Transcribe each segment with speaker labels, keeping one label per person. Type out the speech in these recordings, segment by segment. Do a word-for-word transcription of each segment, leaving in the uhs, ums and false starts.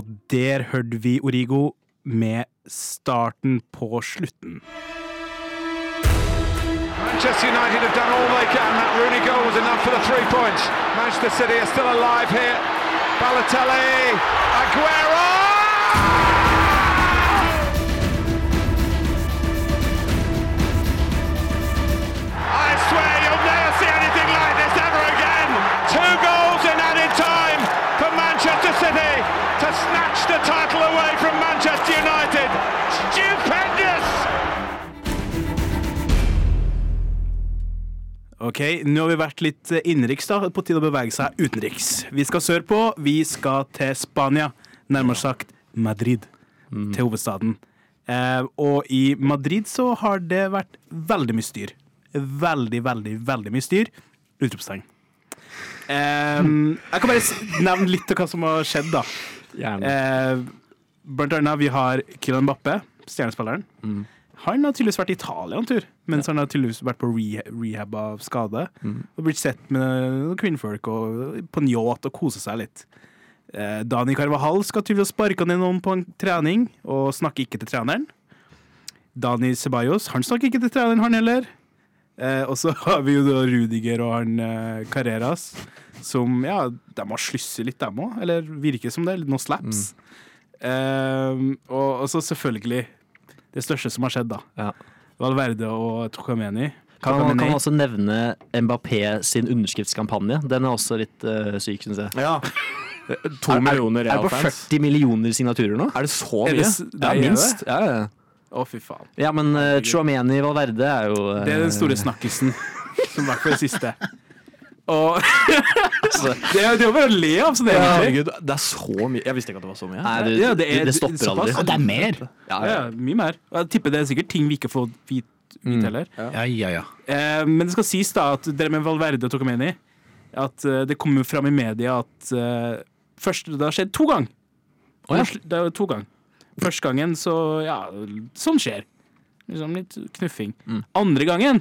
Speaker 1: Og der hørte vi Origo med starten på slutten.
Speaker 2: Manchester United have done all they can. That Rooney goal was enough for the three points. Manchester City are still alive here. Balotelli, Aguero! I swear you'll never see anything like this ever again. Two goals in added time for Manchester City to snatch the title away from Manchester United. Stupendous!
Speaker 1: Ok, nå har vi vært litt innenriks da, på tid å bevege seg utenriks. Vi skal sørpå, vi skal til Spania, nærmere sagt Madrid, mm. til hovedstaden. Eh, og i Madrid så har det vært veldig mye styr. Veldig, veldig, veldig mye styr. Utropstegn. Eh, jeg kan bare nevne litt av hva som har skjedd da. Eh, blant annet vi har Kylian Mbappé, stjernespilleren. Mm. Han har tydeligvis vært i Italia en tur, mens ja. han har tydeligvis vært på rehab, rehab av skade, mm. og blitt sett med kvinnfolk og på en yacht og kose seg litt. Eh, Dani Carvajal skal tydeligvis sparke ned noen på en trening, og snakke ikke til treneren. Dani Ceballos, han snakker ikke til treneren, han heller. Eh, og så har vi jo da Rudiger og han eh, Carreras, som, ja, de har slysset litt dem også, eller virker som det, noen slaps. Mm. Eh, og, og så selvfølgelig det største som har skjedd da. Ja. Valverde og Tchouaméni.
Speaker 3: Kan man kan også nevne Mbappé sin underskriftskampanje. Den er også litt uh, syk, synes jeg.
Speaker 4: Ja. To er, millioner
Speaker 3: er, er det på førti millioner signaturer nå?
Speaker 4: Er det så mye?
Speaker 3: Det, det er minst. Ja, ja.
Speaker 1: Å, fy faen.
Speaker 3: Ja, men uh, Tchouaméni Valverde er jo... Uh,
Speaker 1: det er den store snakkisen, som var for det siste. Og det er jo bare å le av sånn
Speaker 4: ja, herregud, det er så mye. Jeg visste ikke at det var så mye.
Speaker 3: Nei, det, ja, det, er, det stopper det, aldri.
Speaker 5: Og det er mer.
Speaker 1: Ja, ja, mye mer. Jeg tipper det er sikkert ting vi ikke får vite mm. heller.
Speaker 5: Ja, ja, ja.
Speaker 1: Eh, men det skal sies da at dere med Valverde og Tchouaméni, at uh, det kommer fram i media at uh, først, det har skjedd to gang. Oh, ja. Det er to gang. Første gangen så, ja, sånn skjer. Liksom litt knuffing. Mm. Andre gangen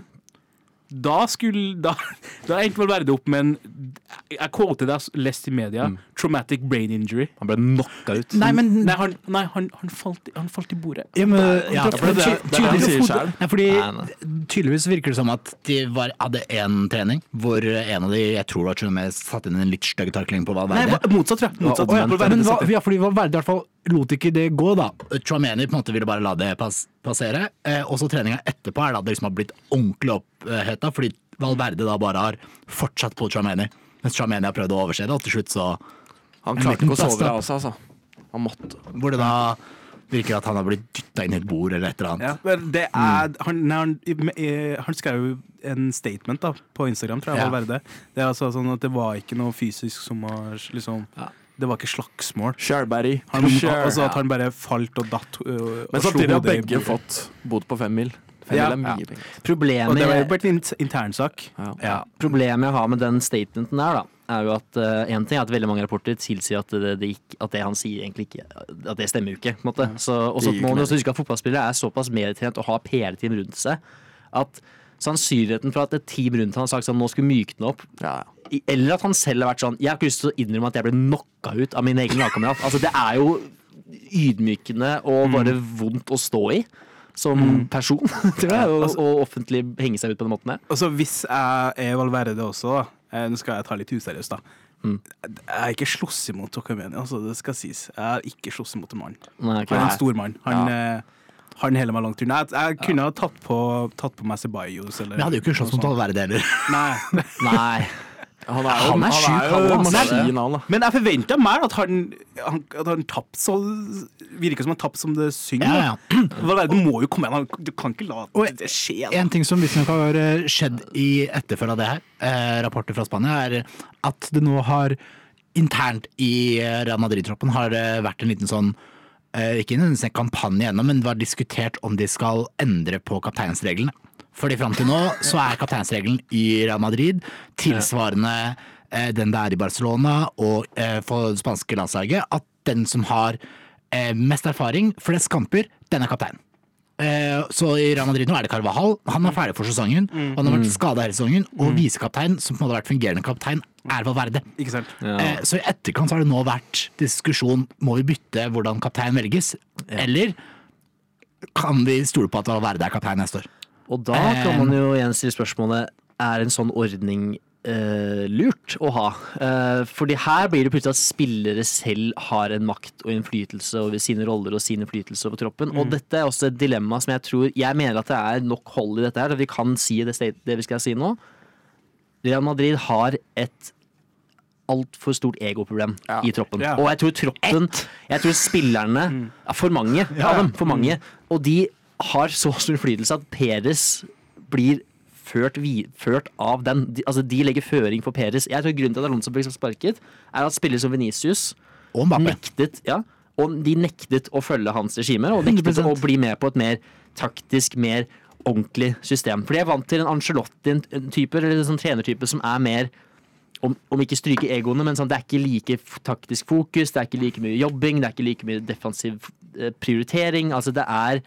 Speaker 1: Da skulle Da, da endte Valverde opp med en jeg kålte det lest i media mm. traumatic brain injury.
Speaker 4: Han ble knocka ut.
Speaker 1: Nei, men Nei, han, nei, han, han, falt, han falt i bordet.
Speaker 5: Ja, men, ja, for det, det, det, det, det,
Speaker 4: det,
Speaker 5: nei, fordi nei, nei. Tydeligvis virker det som at de var, hadde en trening hvor en av de, jeg tror var med satt inn en litt støgg takling på Valverde.
Speaker 1: Nei, motsatt, tror jeg. Motsatt,
Speaker 5: ja, ja, men, ja, fordi Valverde i hvert fall lot ikke det gå da. Tchouaméni på en måte ville bare la det pass, passere, eh, og så treninga etterpå er da det liksom har blitt ordentlig oppheta, fordi Valverde da bare har fortsatt på Tchouaméni. Mens Tchouaméni har prøvd å overse det, og til slutt så...
Speaker 4: Han klarte ikke å sove av seg, altså. Han måtte.
Speaker 5: Hvor det da virker at han har blitt dyttet inn i et bord eller et eller annet.
Speaker 1: Ja, men det er... Mm. Han, han, han skrev jo en statement da, på Instagram, tror jeg, ja. Valverde. Det er altså sånn at det var ikke noe fysisk som var liksom... Ja. Det var ikke slagsmål.
Speaker 4: Sherberry.
Speaker 1: Han, altså at han bare falt og datt. Og
Speaker 4: men samtidig har begge fått bod på fem mil. Fem ja. mil er mye
Speaker 3: ja.
Speaker 4: penger.
Speaker 3: Problemet,
Speaker 1: og det var jo bare en internsak.
Speaker 3: Ja. Ja. Problemet jeg har med den statementen her da, er jo at uh, en ting er at veldig mange rapporter tilsier at det, det, ikke, at det han sier egentlig ikke, at det stemmer jo ikke. På en måte. Så, også må man også huske at fotballspillere er såpass medtrent og har P R-team rundt seg, at sannsynligheten for at et team rundt han har sagt sånn, nå skulle mykne opp, ja. eller at han selv har vært sånn, jeg har ikke lyst til å innrømme at jeg ble knocka ut av min egen lagkamerat. Altså det er jo ydmykende og bare mm. vondt å stå i som mm. person, tror jeg, og, og offentlig henge seg ut på den måten her.
Speaker 1: Altså hvis jeg er Valverde også da, eh, nå skal jeg ta litt useriøst da, mm. jeg er ikke slåss imot Tchouaméni, altså det skal sies. Jeg er ikke slåss imot en mann. Nei, okay. Han er en stor mann. Han... Ja. Eh, Han heller meg langt tur. Jeg, jeg kunne ha tatt på, tatt på meg Ceballos.
Speaker 5: Men jeg hadde jo ikke slåss mot Valverde heller.
Speaker 1: Nei.
Speaker 3: Nei.
Speaker 4: Han er jo, han er syk, han er jo maskin, han da.
Speaker 1: Men jeg forventer mer at han, han, at han tapp så virker som han tapp som det synger. Ja, ja. Valverde må jo komme igjen. Du kan ikke la det skje.
Speaker 5: En ting som visstnok har skjedd i etterfølge av det her, eh, rapporter fra Spania, er at det nå har internt i Real Madrid-troppen har vært en liten sånn ikke en kampanje ennå, men det var diskutert om de skal endre på kapteinsreglene. Fordi frem til nå så er kapteinsregelen i Real Madrid tilsvarende eh, den det er i Barcelona og eh, for det spanske landslaget, at den som har eh, mest erfaring, flest kamper, den er kaptein. Eh, så i Real Madrid nå er det Carvajal. Han er ferdig for sesongen. Han har vært skadet hele sesongen. Og visekaptein, som på en måte har vært fungerende kaptein, er Valverde.
Speaker 1: Ikke sant?
Speaker 3: Ja.
Speaker 5: Eh, så i etterkant så har det nå vært diskusjon. Må vi bytte hvordan kaptein velges? Eller kan vi stole på at Valverde er kaptein neste år?
Speaker 3: Og da kan man jo igjen stille spørsmålet, er en sånn ordning eh, lurt å ha? Eh, fordi her blir det plutselig at spillere selv har en makt og innflytelse over sine roller og sin innflytelse over troppen. Mm. Og dette er også et dilemma som jeg tror, jeg mener at det er nok hold i dette her, at vi kan si det, det vi skal si nå. Real Madrid har et alt for stort egoproblem ja. i troppen. Ja. Og jeg tror troppen, jeg tror spillerne, ja, for mange ja. av dem, for mange, og de har så stor innflytelse at Perez blir ført, ført av den. De, altså de legger føring for Perez. Jeg tror grunnen til at Alonso ble sparket, er at spillere som Vinicius
Speaker 5: og
Speaker 3: nektet, ja, og de nektet å følge hans regime, og nektet hundre prosent å bli med på et mer taktisk, mer ordentlig system. For jeg er vant til en Ancelotti-type, eller en sånn trenertype som er mer Om, om ikke stryke egoene, men sånn, det er ikke like taktisk fokus, det er ikke like mye jobbing, det er ikke like mye defensiv prioritering. Altså det er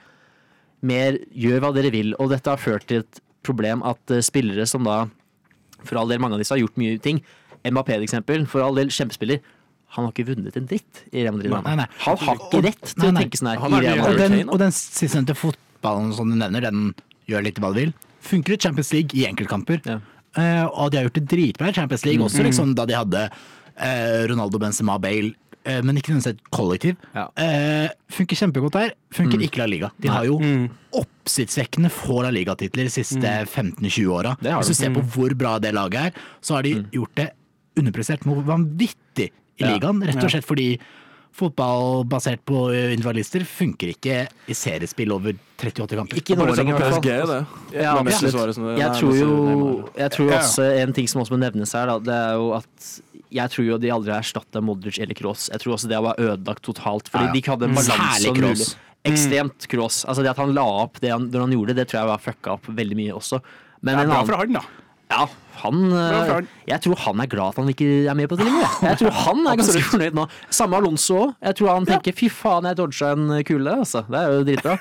Speaker 3: mer gjør hva dere vil, og dette har ført til et problem at uh, spillere som da, for all del mange av disse har gjort mye ting, Mbappé for eksempel, for all del kjempespiller, han har ikke vunnet en dritt i Real Madrid.
Speaker 5: Nei, nei.
Speaker 3: Han har ikke rett til nei, nei. å tenke sånn her i Real Madrid.
Speaker 5: Og den, og den sistnevnte fotballen som du nevner, den gjør litt hva du vil. Funker i Champions League i enkeltkamper. Ja. Uh, og de har gjort det dritbra i Champions League, mm. også liksom, da de hadde uh, Ronaldo, Benzema, Bale, uh, men ikke nødvendigvis et kollektiv. Ja. Uh, funker kjempegodt der, funker mm. ikke La Liga. De har jo mm. oppsiktsvekkende få La Liga-titler de siste mm. femten til tjue åra. Hvis du ser på hvor bra det laget er, så har de mm. gjort det underprestert noe vanvittig i ja. ligaen, rett og slett fordi fotball basert på individualister funker ikke i seriespill over tretti-åtti kamper.
Speaker 3: Ikke noe lenger i hvert fall. Ja, jeg tror jo jeg tror også en ting som også må nevnes her, da, det er jo at jeg tror jo de aldri har erstattet Modric eller Kroos. Jeg tror også det var ødelagt totalt, fordi ja, ja. de ikke hadde en balanse og mulig. Ekstremt Kroos. Altså det at han la opp det han, det han gjorde, det tror jeg var fucka opp veldig mye også. Men
Speaker 1: ja,
Speaker 3: en
Speaker 1: bra
Speaker 3: annen,
Speaker 1: for han da.
Speaker 3: Ja, han, jeg tror han er glad at han ikke er med på det lenger. Jeg tror han er ganske fornøyd nå. Samme Alonso også. Jeg tror han tenker, fy faen, jeg dodget en kule, altså. Det er jo dritbra.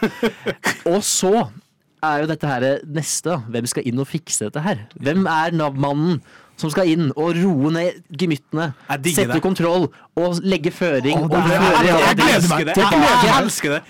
Speaker 3: Og så er jo dette her neste. Hvem skal inn og fikse dette her? Hvem er navmannen som skal inn og roe ned gemyttene, sette kontroll og legge føring?
Speaker 5: Åh, og føre,
Speaker 1: jeg, jeg gleder meg til det. Jeg elsker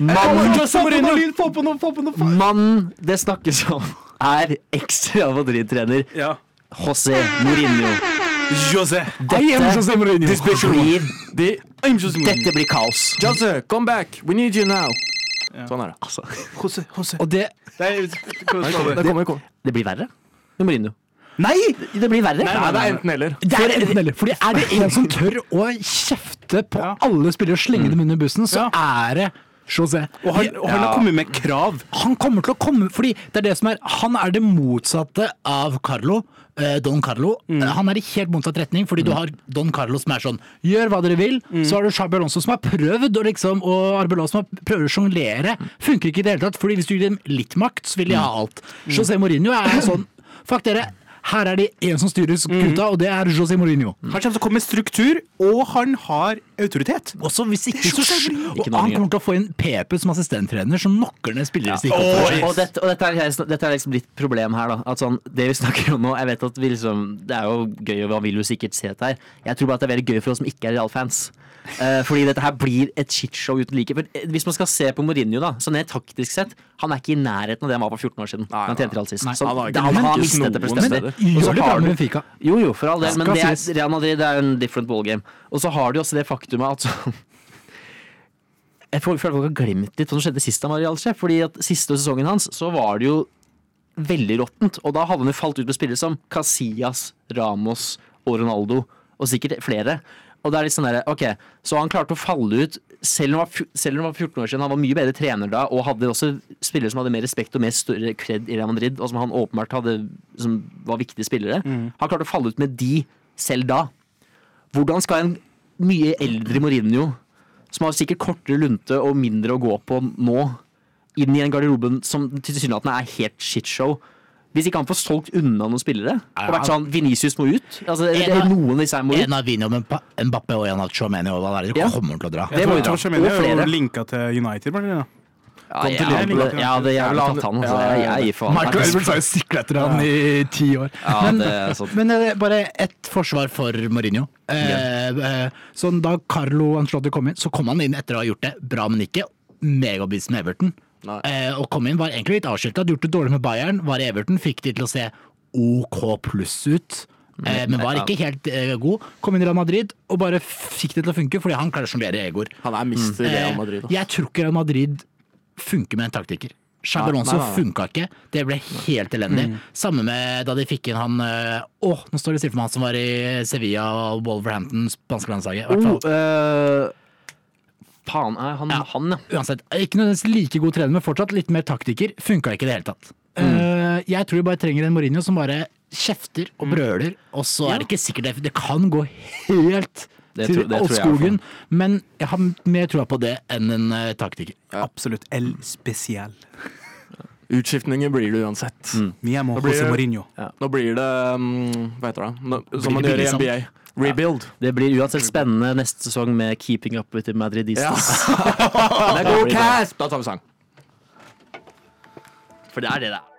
Speaker 1: det.
Speaker 3: Mannen det snakkes om er ekstra Madrid-trener ja. José Mourinho.
Speaker 1: José.
Speaker 3: Dette, José Mourinho. Blir,
Speaker 1: de,
Speaker 3: dette blir kaos.
Speaker 4: José, come back. We need you now. Ja. Sånn er det.
Speaker 3: Altså.
Speaker 1: José, José.
Speaker 5: Og det
Speaker 1: det,
Speaker 3: det, det, det blir verre med Mourinho.
Speaker 5: Nei!
Speaker 3: Det blir verre.
Speaker 4: Nei, nei, det er enten eller.
Speaker 5: Det er enten eller. Fordi er det en som tør å kjefte på ja. alle spillere og slenge dem under bussen, så ja. er det José.
Speaker 1: Og han, og han har kommet med krav.
Speaker 5: Han kommer til å komme, fordi det er det som er, han er det motsatte av Carlo, eh, Don Carlo. Mm. Han er i helt motsatt retning, fordi mm. du har Don Carlo som er sånn, gjør hva dere vil, mm. så har du Xabi Alonso som har prøvd, og, liksom, og Arbeloa som har prøvd å jonglere. Funker ikke i det hele tatt, fordi hvis du gir dem litt makt, så vil de ha alt. Mm. José Mourinho er sånn, fuck dere, her er det en som styrer gutta, og det er José Mourinho.
Speaker 1: Han kommer til å komme med struktur, og han har autoritet.
Speaker 5: Også hvis ikke, så og han kommer til å få en P P som assistenttrener som knokker ned spillere.
Speaker 3: Ja. Og, og, dette, og dette, er, dette er liksom litt problem her, da. At sånn, det vi snakker om nå, jeg vet at vi liksom, det er jo gøy, og man vil jo sikkert se dette her. Jeg tror bare at det er veldig gøy for oss som ikke er Real-fans. Uh, fordi dette her blir et shitshow uten like. For hvis man skal se på Mourinho, da, sånn er taktisk sett, han er ikke i nærheten av det han var for fjorten år siden. Nei, han tjente alt sist. Så
Speaker 4: han har,
Speaker 3: det, han har mistet det fullstendig.
Speaker 5: Gjør det bra med Benfica.
Speaker 3: Jo, jo, for all del, men det er, Real Madrid det er en different ballgame. Og så har de også det faktumet at så, jeg føler folk har glemt litt hva som skjedde sist han var Real-sjef, fordi at siste sesongen hans så var det jo veldig råttent, og da hadde han jo falt ut med spillere som Casillas, Ramos og Ronaldo, og sikkert flere. Og det er litt sånn der, ok, så han klarte å falle ut, selv om han var, selv om han var fjorten år siden, han var mye bedre trener da, og hadde også spillere som hadde mer respekt og mer større cred i Real Madrid, og som han åpenbart hadde, som var viktige spillere. Mm. Han klarte å falle ut med de selv da. Hvordan skal en mye eldre Mourinho, som har sikkert kortere lunte og mindre å gå på nå, inn i en garderoben som tilsynelatende er helt shitshow, hvis ikke han får solgt unna noen spillere, og vært sånn, Vinicius må ut, altså, en av, noen av disse må ut.
Speaker 5: En av Vini og Mbappé og en av Tchouaméni og hva det er,
Speaker 3: ja.
Speaker 5: kommer til å dra.
Speaker 1: Jeg tror Tchouaméni er jo linket til United, bare, ja.
Speaker 3: Ja,
Speaker 4: Kom
Speaker 3: jeg,
Speaker 4: til
Speaker 3: hadde,
Speaker 4: Liverpool.
Speaker 3: jeg hadde gjerne tatt han. Altså. Jeg, jeg gir faen.
Speaker 5: Michael Edwards har jo siklet etter han i ti år.
Speaker 3: Ja,
Speaker 5: men,
Speaker 3: det er sant.
Speaker 5: men eh, bare ett forsvar for Mourinho. Eh, eh, sånn Da Carlo Ancelotti kom inn, så kom han inn etter å ha gjort det bra, men ikke megabis med Everton. Eh, og kom inn, var egentlig litt avskiltet, hadde gjort det dårlig med Bayern, var i Everton, fikk de til å se OK pluss ut. Eh, men var ikke helt eh, god. Kom inn i Real Madrid og bare fikk det til å funke, fordi han klarer å sjonglere egoer.
Speaker 4: Han er mister Real Madrid.
Speaker 5: Eh, jeg tror ikke Real Madrid funker med en taktiker. Xabi Alonso funka ikke. Det ble helt elendig. Mm. Samme med da de fikk inn han Åh, oh, nå står det stille for meg, han som var i Sevilla og Wolverhampton, spanske landslaget.
Speaker 3: Oh, uh, faen, er han,
Speaker 5: ja.
Speaker 3: han, ja.
Speaker 5: Uansett, ikke nødvendigvis like god trener, men fortsatt litt mer taktiker. Funka ikke i det hele tatt. Mm. Uh, jeg tror vi bare trenger en Mourinho som bare kjefter og brøler, og så ja. er det ikke sikkert det. Det kan gå helt
Speaker 3: Det
Speaker 5: til
Speaker 3: tror, det tror
Speaker 5: skogen, jeg men jeg har mer troa på det enn en uh, taktiker.
Speaker 1: Ja. Absolutt. El Spesial.
Speaker 4: Utskiftninger blir det uansett.
Speaker 1: Mm. Vi er med Jose Mourinho.
Speaker 4: Ja. Nå blir det um, hva heter det? Nå, som man gjør i N B A. Rebuild.
Speaker 3: Ja. Det blir uansett spennende neste sesong med Keeping Up with the Madridistas.
Speaker 4: Ja. Det er god cast! Da tar vi sang.
Speaker 3: For det er det det er.